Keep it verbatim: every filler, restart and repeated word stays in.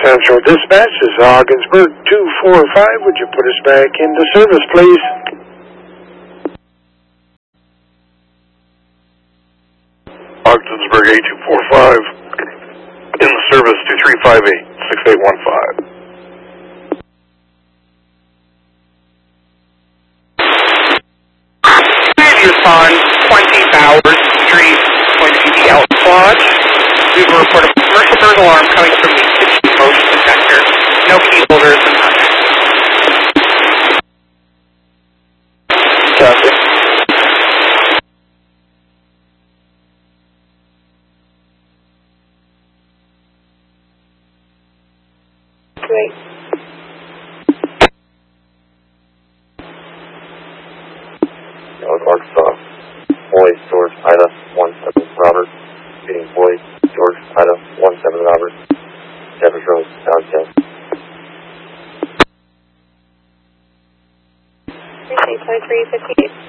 Central Dispatch, this is Ogdensburg two four five. Would you put us back into service, please? Ogdensburg A two four five. In the service two three five eight, six eight one five. Respond twenty Bowers Street, going to be the Elks Lodge. We will report a commercial bird alarm coming from the kitchen motion detector. No key holders and nothing. Copy. Great. North Arkansas. Boys, George, Ida, one seven Robert. Meeting boys, George, Ida, one seven Robert. Jeffers Road, Sound ten. three twenty-three fifty-eight.